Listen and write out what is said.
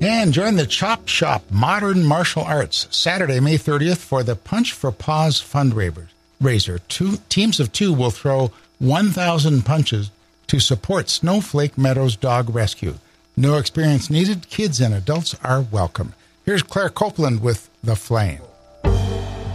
And join the Chop Shop Modern Martial Arts Saturday, May 30th for the Punch for Paws fundraiser. Teams of 2 will throw 1,000 punches to support Snowflake Meadows Dog Rescue. No experience needed. Kids and adults are welcome. Here's Claire Copeland with The Flame.